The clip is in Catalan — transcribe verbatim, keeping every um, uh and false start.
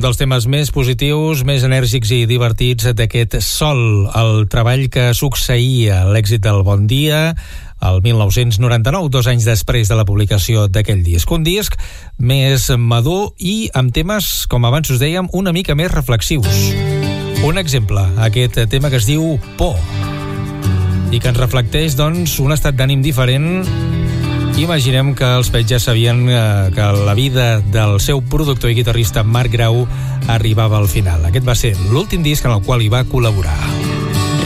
dels temes més positius, més enèrgics i divertits d'aquest Sol, el treball que succeïa l'èxit del Bon Dia el mil nou-cents noranta-nou, dos anys després de la publicació d'aquell disc. Un disc més madur i amb temes, com abans us dèiem, una mica més reflexius. Un exemple, aquest tema que es diu Por, i que ens reflecteix, doncs, un estat d'ànim diferent. Imaginem que els Pets ja sabien eh, que la vida del seu productor i guitarrista Marc Grau arribava al final. Aquest va ser l'últim disc en el qual hi va col·laborar.